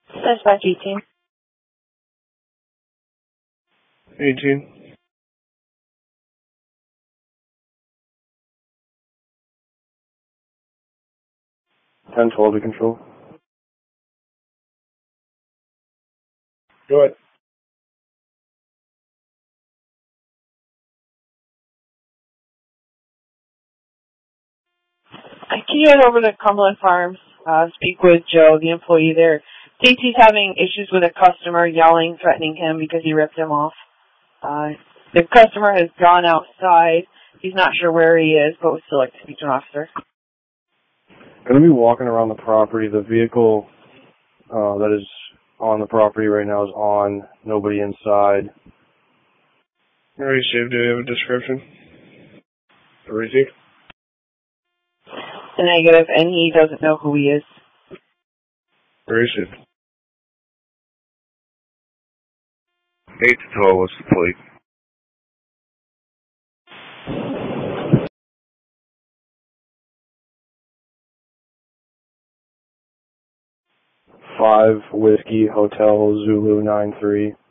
Dispatch 18. 18. 10-12 to control. Go ahead. Can you head over to Cumberland Farms, speak with Joe, the employee there? States he's having issues with a customer yelling, threatening him because he ripped him off. The customer has gone outside. He's not sure where he is, but would still like to speak to an officer. Going to be walking around the property. The vehicle that is on the property right now is on. Nobody inside. Received. Do you have a description? Received. The negative, and he doesn't know who he is. Received. 8 to 12 was the plate. 5 Whiskey Hotel Zulu 93.